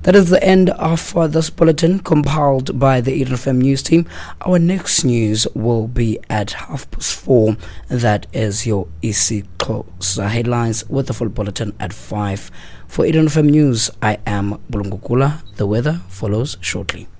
That is the end of this bulletin compiled by the Eden FM news team. Our next news will be at 4:30. That is your easy close headlines with the full bulletin at 5. For Eden FM News, I am Bulungukula. The weather follows shortly.